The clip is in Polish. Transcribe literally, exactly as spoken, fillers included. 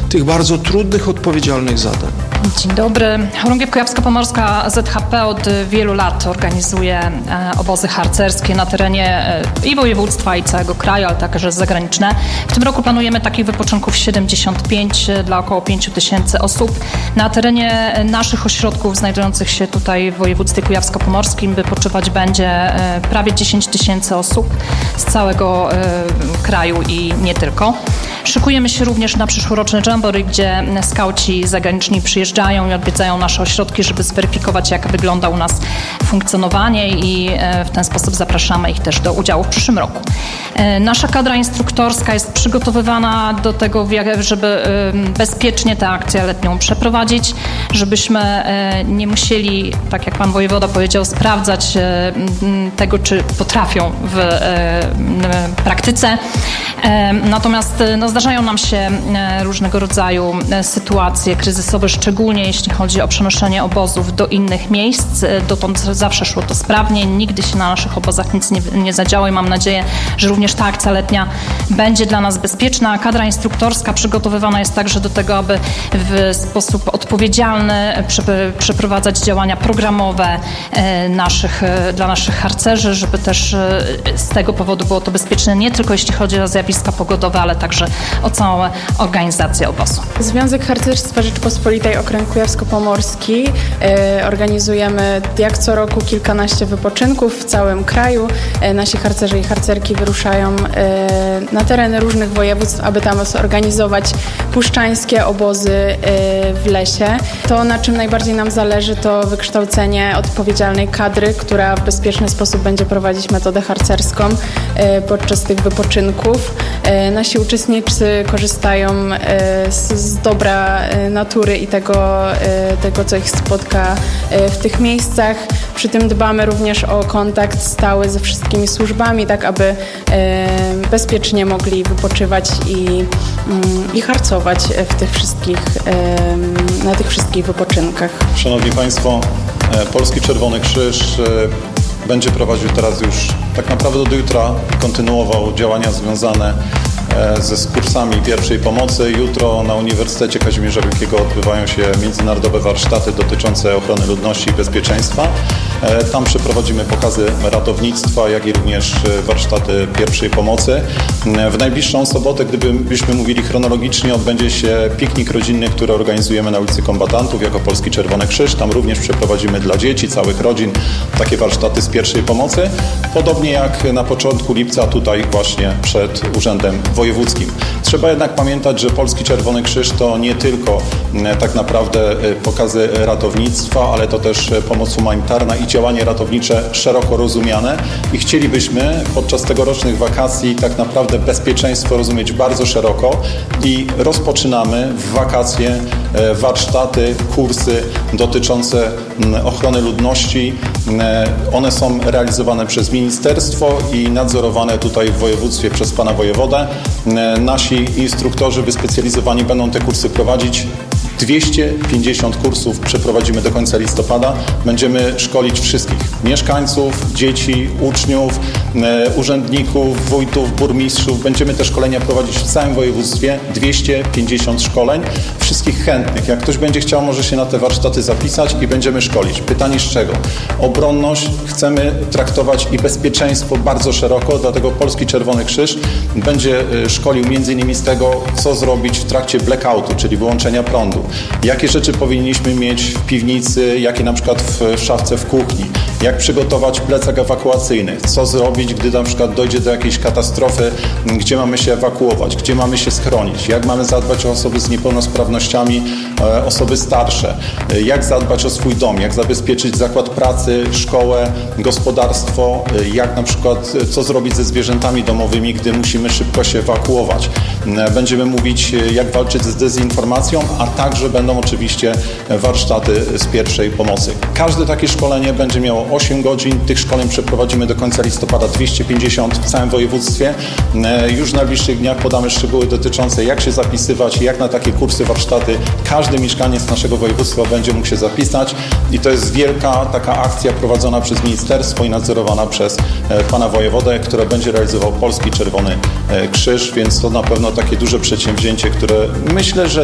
tych bardzo trudnych, odpowiedzialnych zadań. Dzień dobry. Chorągiew Kujawsko-Pomorska Z H P od wielu lat organizuje e, obozy harcerskie na terenie e, i województwa, i całego kraju, ale także zagraniczne. W tym roku planujemy takich wypoczynków siedemdziesiąt pięć dla około pięć tysięcy osób. Na terenie naszych ośrodków znajdujących się tutaj w województwie kujawsko-pomorskim wypoczywać będzie e, prawie dziesięć tysięcy osób z całego e, kraju i nie tylko. Szykujemy się również na przyszłoroczny Jamboree, gdzie skauci zagraniczni przyjeżdżają i odwiedzają nasze ośrodki, żeby zweryfikować, jak wygląda u nas funkcjonowanie, i w ten sposób zapraszamy ich też do udziału w przyszłym roku. Nasza kadra instruktorska jest przygotowywana do tego, żeby bezpiecznie tę akcję letnią przeprowadzić, żebyśmy nie musieli, tak jak pan wojewoda powiedział, sprawdzać tego, czy potrafią w praktyce. Natomiast no, zdarzają nam się różnego rodzaju sytuacje kryzysowe, szczególnie jeśli chodzi o przenoszenie obozów do innych miejsc. Dotąd zawsze szło to sprawnie, nigdy się na naszych obozach nic nie, nie zadziało i mam nadzieję, że również ta akcja letnia będzie dla nas bezpieczna. Kadra instruktorska przygotowywana jest także do tego, aby w sposób odpowiedzialny przeprowadzać działania programowe naszych, dla naszych harcerzy, żeby też z tego powodu było to bezpieczne, nie tylko jeśli chodzi o zjawiska pogodowe, ale także o całą organizację obozu. Związek Harcerstwa Rzeczypospolitej Okręg Kujawsko-Pomorski e, organizujemy jak co roku kilkanaście wypoczynków w całym kraju. E, nasi harcerze i harcerki wyruszają e, na tereny różnych województw, aby tam zorganizować puszczańskie obozy e, w lesie. To, na czym najbardziej nam zależy, to wykształcenie odpowiedzialnej kadry, która w bezpieczny sposób będzie prowadzić metodę harcerską e, podczas tych wypoczynków. E, nasi uczestnicy korzystają e, z, z dobra e, natury i tego, e, tego, co ich spotka e, w tych miejscach. Przy tym dbamy również o kontakt stały ze wszystkimi służbami, tak aby e, bezpiecznie mogli wypoczywać i, mm, i harcować w tych wszystkich, e, na tych wszystkich wypoczynkach. Szanowni Państwo, Polski Czerwony Krzyż będzie prowadził teraz już tak naprawdę do jutra, kontynuował działania związane ze kursami pierwszej pomocy. Jutro na Uniwersytecie Kazimierza Wielkiego odbywają się międzynarodowe warsztaty dotyczące ochrony ludności i bezpieczeństwa. Tam przeprowadzimy pokazy ratownictwa, jak i również warsztaty pierwszej pomocy. W najbliższą sobotę, gdybyśmy mówili chronologicznie, odbędzie się piknik rodzinny, który organizujemy na ulicy Kombatantów jako Polski Czerwony Krzyż. Tam również przeprowadzimy dla dzieci, całych rodzin takie warsztaty z pierwszej pomocy. Podobnie jak na początku lipca tutaj właśnie przed Urzędem Wojewódzkim. Trzeba jednak pamiętać, że Polski Czerwony Krzyż to nie tylko tak naprawdę pokazy ratownictwa, ale to też pomoc humanitarna i działanie ratownicze szeroko rozumiane. I chcielibyśmy podczas tegorocznych wakacji tak naprawdę bezpieczeństwo rozumieć bardzo szeroko i rozpoczynamy w wakacje warsztaty, kursy dotyczące ochrony ludności. One są realizowane przez ministerstwo i nadzorowane tutaj w województwie przez pana wojewodę. Nasi instruktorzy wyspecjalizowani będą te kursy prowadzić. dwieście pięćdziesiąt kursów przeprowadzimy do końca listopada. Będziemy szkolić wszystkich mieszkańców, dzieci, uczniów, e, urzędników, wójtów, burmistrzów. Będziemy te szkolenia prowadzić w całym województwie. dwieście pięćdziesiąt szkoleń. Wszystkich chętnych. Jak ktoś będzie chciał, może się na te warsztaty zapisać i będziemy szkolić. Pytanie z czego? Obronność chcemy traktować i bezpieczeństwo bardzo szeroko, dlatego Polski Czerwony Krzyż będzie szkolił między innymi z tego, co zrobić w trakcie blackoutu, czyli wyłączenia prądu. Jakie rzeczy powinniśmy mieć w piwnicy, jakie na przykład w szafce w kuchni, jak przygotować plecak ewakuacyjny, co zrobić, gdy na przykład dojdzie do jakiejś katastrofy, gdzie mamy się ewakuować, gdzie mamy się schronić, jak mamy zadbać o osoby z niepełnosprawnościami, osoby starsze, jak zadbać o swój dom, jak zabezpieczyć zakład pracy, szkołę, gospodarstwo, jak na przykład co zrobić ze zwierzętami domowymi, gdy musimy szybko się ewakuować. Będziemy mówić, jak walczyć z dezinformacją, a także będą oczywiście warsztaty z pierwszej pomocy. Każde takie szkolenie będzie miało osiem godzin. Tych szkoleń przeprowadzimy do końca listopada dwieście pięćdziesiąt w całym województwie. Już w najbliższych dniach podamy szczegóły dotyczące, jak się zapisywać, jak na takie kursy, warsztaty każdy mieszkaniec naszego województwa będzie mógł się zapisać. I to jest wielka taka akcja prowadzona przez ministerstwo i nadzorowana przez pana wojewodę, które będzie realizował Polski Czerwony Krzyż, więc to na pewno takie duże przedsięwzięcie, które myślę, że